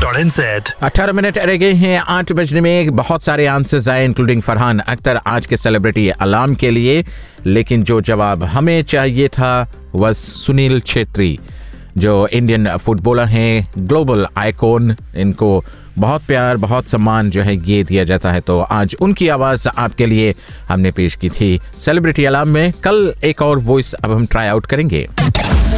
AskMe.nz। 18 minute रह गए हैं 8 बजने में। बहुत सारे आंसर्स आए इंक्लूडिंग फरहान अख्तर आज के सेलिब्रिटी अलार्म के लिए, लेकिन जो जवाब हमें चाहिए था वह सुनील छेत्री, जो इंडियन फुटबॉलर हैं, ग्लोबल आइकॉन। इनको बहुत प्यार बहुत सम्मान जो है ये दिया जाता है, तो आज उनकी आवाज़ आपके लिए हमने पेश की थी सेलिब्रिटी अलार्म में। कल एक और वॉइस अब हम ट्राई आउट करेंगे।